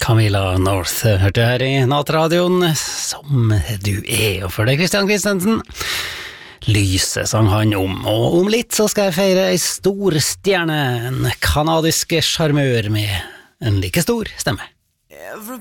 Camilla North hørte her I Nattradioen Som du og for deg Kristian Kristensen Lyset sang han og om litt så skal jeg feire en stor stjerne En kanadisk charmør med en like stor stemme